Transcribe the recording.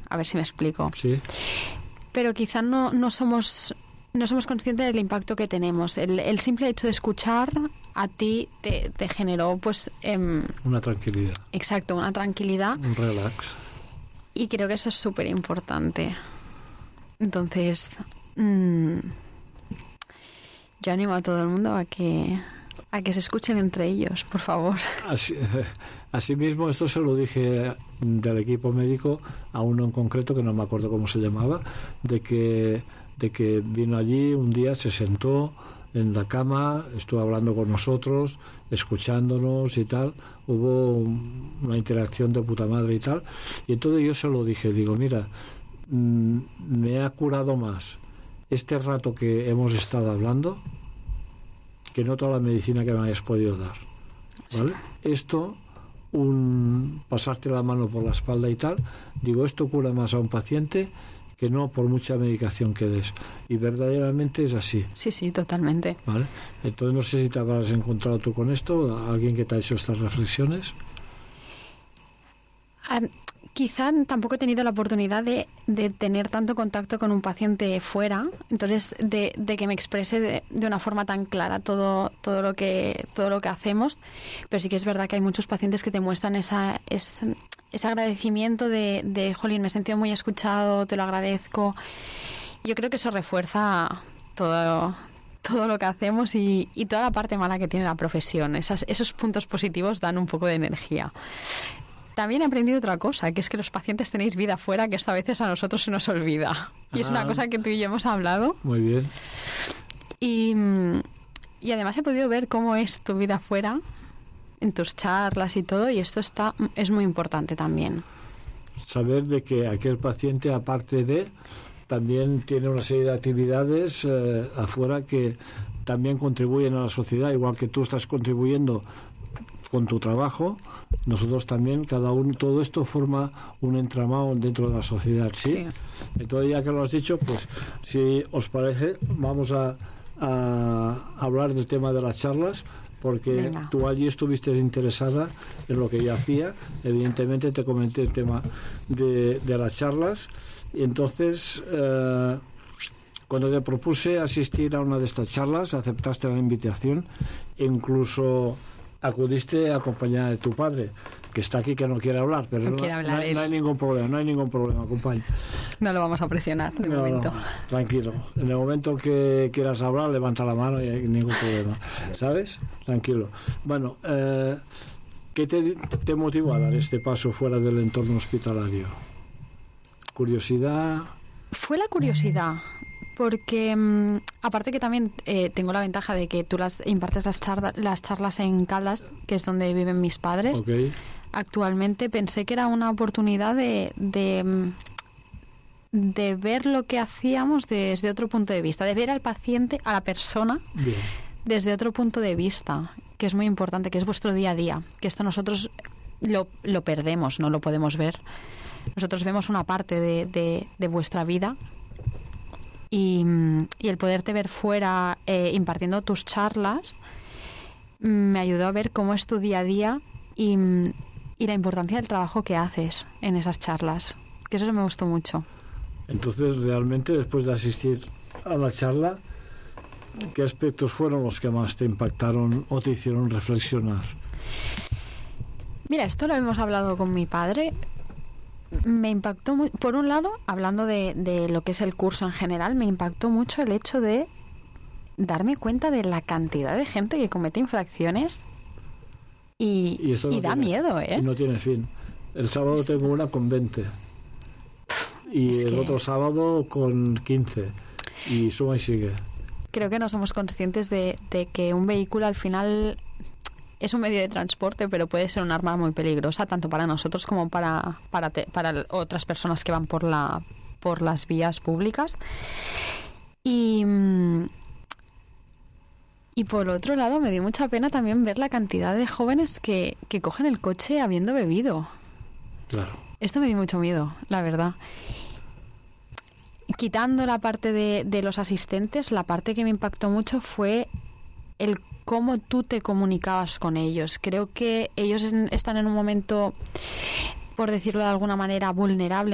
A ver si me explico. Sí. Pero quizá no somos conscientes del impacto que tenemos. El simple hecho de escuchar a ti te generó, pues... una tranquilidad. Exacto, una tranquilidad. Un relax. Y creo que eso es súper importante. Entonces, yo animo a todo el mundo a que se escuchen entre ellos, por favor. Asimismo, esto se lo dije del equipo médico a uno en concreto, que no me acuerdo cómo se llamaba, de que vino allí un día, se sentó en la cama, estuvo hablando con nosotros, escuchándonos y tal. Hubo una interacción de puta madre y tal. Y entonces yo se lo dije, digo, mira, me ha curado más este rato que hemos estado hablando que no toda la medicina que me hayas podido dar, ¿vale? Sí. Esto, pasarte la mano por la espalda y tal, digo, esto cura más a un paciente que no por mucha medicación que des. Y verdaderamente es así. Sí, totalmente. ¿Vale? Entonces no sé si te habrás encontrado tú con esto, alguien que te ha hecho estas reflexiones. Quizá tampoco he tenido la oportunidad de tener tanto contacto con un paciente fuera, entonces de que me exprese de una forma tan clara todo lo que hacemos, pero sí que es verdad que hay muchos pacientes que te muestran ese agradecimiento de jolín, me he sentido muy escuchado, te lo agradezco. Yo creo que eso refuerza todo lo que hacemos y toda la parte mala que tiene la profesión. Esos puntos positivos dan un poco de energía. También he aprendido otra cosa, que es que los pacientes tenéis vida fuera, que esto a veces a nosotros se nos olvida. Y es una cosa que tú y yo hemos hablado. Muy bien. Y además he podido ver cómo es tu vida fuera, en tus charlas y todo, y esto es muy importante también. Saber de que aquel paciente, aparte de, también tiene una serie de actividades afuera que también contribuyen a la sociedad, igual que tú estás contribuyendo con tu trabajo, nosotros también, cada uno, todo esto forma un entramado dentro de la sociedad, ¿sí? Sí. Entonces, ya que lo has dicho, pues si os parece, vamos a hablar del tema de las charlas, porque venga, tú allí estuviste interesada en lo que yo hacía. Evidentemente te comenté el tema de las charlas, y entonces cuando te propuse asistir a una de estas charlas, aceptaste la invitación e incluso acudiste acompañada de tu padre, que está aquí, que no quiere hablar, pero no hay ningún problema, acompaña. No lo vamos a presionar de momento. No, tranquilo. En el momento que quieras hablar, levanta la mano y no hay ningún problema. ¿Sabes? Tranquilo. Bueno, ¿qué te motivó a dar este paso fuera del entorno hospitalario? ¿Curiosidad? Fue la curiosidad. Porque aparte que también tengo la ventaja de que tú impartes las charlas en Caldas, que es donde viven mis padres. Okay. Actualmente pensé que era una oportunidad de ver lo que hacíamos desde otro punto de vista, de ver al paciente, a la persona, bien, desde otro punto de vista, que es muy importante, que es vuestro día a día, que esto nosotros lo perdemos, no lo podemos ver. Nosotros vemos una parte de vuestra vida. Y el poderte ver fuera impartiendo tus charlas me ayudó a ver cómo es tu día a día y la importancia del trabajo que haces en esas charlas, que eso me gustó mucho. Entonces, realmente, después de asistir a la charla, ¿qué aspectos fueron los que más te impactaron o te hicieron reflexionar? Mira, esto lo hemos hablado con mi padre. Me impactó, por un lado, hablando de lo que es el curso en general, me impactó mucho el hecho de darme cuenta de la cantidad de gente que comete infracciones y da miedo, ¿eh? Y no tiene fin. El sábado tengo una con 20 y el otro sábado con 15 y suma y sigue. Creo que no somos conscientes de que un vehículo al final es un medio de transporte, pero puede ser un arma muy peligrosa, tanto para nosotros como para otras personas que van por las vías públicas. Y por otro lado, me dio mucha pena también ver la cantidad de jóvenes que cogen el coche habiendo bebido. Claro. Esto me dio mucho miedo, la verdad. Quitando la parte de los asistentes, la parte que me impactó mucho fue el cómo tú te comunicabas con ellos. Creo que ellos están en un momento, por decirlo de alguna manera, vulnerable